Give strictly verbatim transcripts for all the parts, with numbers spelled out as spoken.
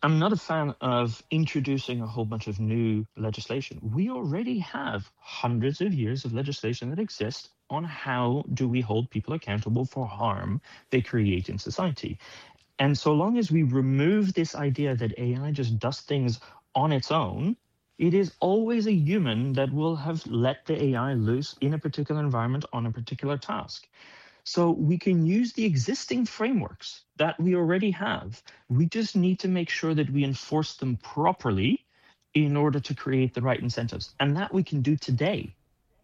I'm not a fan of introducing a whole bunch of new legislation. We already have hundreds of years of legislation that exists on how do we hold people accountable for harm they create in society. And so long as we remove this idea that A I just does things on its own, it is always a human that will have let the A I loose in a particular environment on a particular task. So we can use the existing frameworks that we already have. We just need to make sure that we enforce them properly in order to create the right incentives. And that we can do today.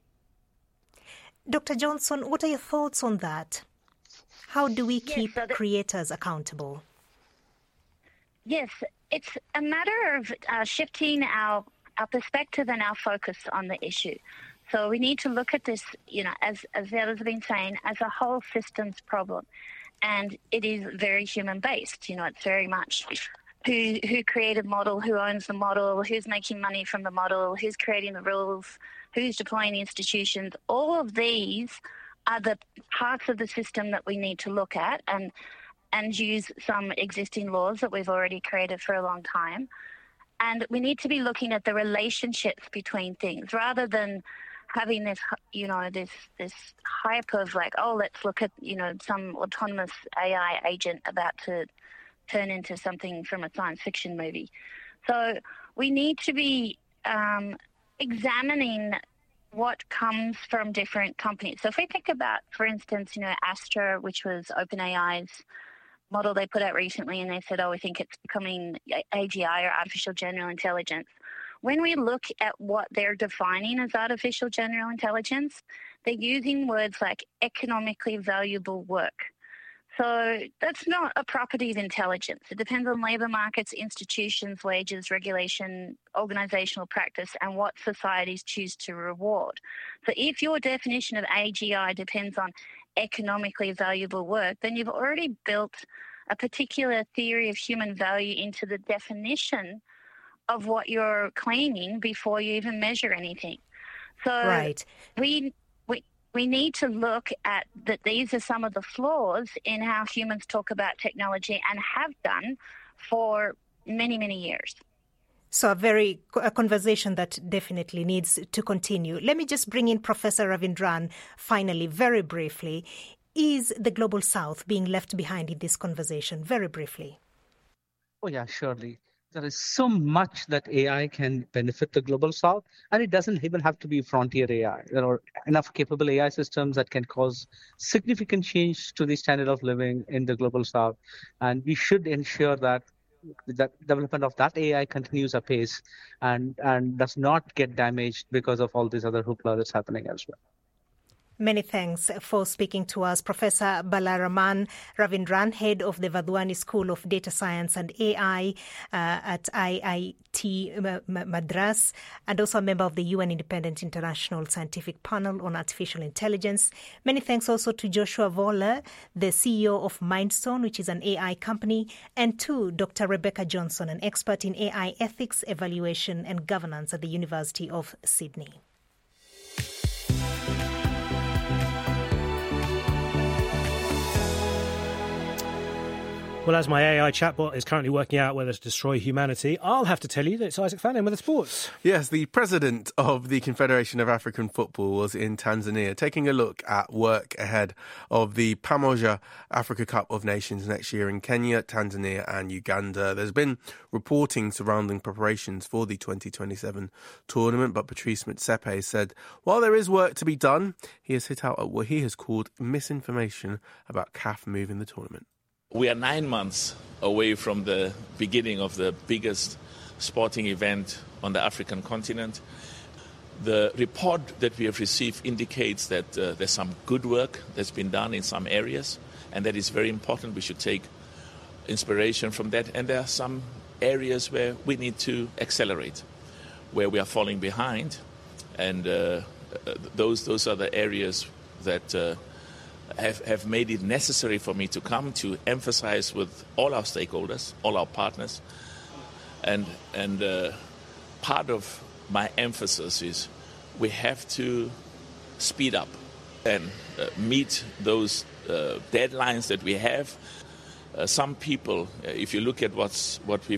Doctor Johnson, what are your thoughts on that? How do we keep yes, so the, creators accountable? Yes, it's a matter of uh, shifting our, our perspective and our focus on the issue. So we need to look at this, you know, as as Ella's been saying, as a whole systems problem. And it is very human-based. You know, it's very much who who created the model, who owns the model, who's making money from the model, who's creating the rules, who's deploying institutions. All of these are the parts of the system that we need to look at and and use some existing laws that we've already created for a long time. And we need to be looking at the relationships between things rather than having this, you know, this this hype of like, oh, let's look at, you know, some autonomous A I agent about to turn into something from a science fiction movie. So we need to be um, examining what comes from different companies. So if we think about, for instance, you know, Astra, which was OpenAI's model they put out recently, and they said, oh, we think it's becoming A G I or artificial general intelligence. When we look at what they're defining as artificial general intelligence, they're using words like economically valuable work. So that's not a property of intelligence. It depends on labour markets, institutions, wages, regulation, organisational practice, and what societies choose to reward. So if your definition of A G I depends on economically valuable work, then you've already built a particular theory of human value into the definition of what you're claiming before you even measure anything. So right. we we we need to look at that these are some of the flaws in how humans talk about technology and have done for many, many years. So a very a conversation that definitely needs to continue. Let me just bring in Professor Ravindran finally, very briefly. Is the Global South being left behind in this conversation? Very briefly. Oh, yeah, surely. There is so much that A I can benefit the Global South, and it doesn't even have to be frontier A I. There are enough capable A I systems that can cause significant change to the standard of living in the Global South, and we should ensure that the development of that A I continues apace and, and does not get damaged because of all this other hoopla that's happening elsewhere. Many thanks for speaking to us, Professor Balaraman Ravindran, head of the Vadhwani School of Data Science and A I uh, at I I T Madras, and also a member of the U N Independent International Scientific Panel on Artificial Intelligence. Many thanks also to Joshua Voller, the C E O of Mindstone, which is an A I company, and to Doctor Rebecca Johnson, an expert in A I ethics, evaluation and governance at the University of Sydney. Well, as my A I chatbot is currently working out whether to destroy humanity, I'll have to tell you that it's Isaac Fannin with the sports. Yes, the president of the Confederation of African Football was in Tanzania taking a look at work ahead of the Pamoja Africa Cup of Nations next year in Kenya, Tanzania and Uganda. There's been reporting surrounding preparations for the twenty twenty-seven tournament, but Patrice Motsepe said while there is work to be done, he has hit out at what he has called misinformation about C A F moving the tournament. We are nine months away from the beginning of the biggest sporting event on the African continent. The report that we have received indicates that uh, there's some good work that's been done in some areas, and that is very important. We should take inspiration from that. And there are some areas where we need to accelerate, where we are falling behind. And uh, those, those are the areas that uh, Have, have made it necessary for me to come to emphasize with all our stakeholders, all our partners. And, and uh, part of my emphasis is we have to speed up and uh, meet those uh, deadlines that we have. Uh, some people, if you look at what's, what we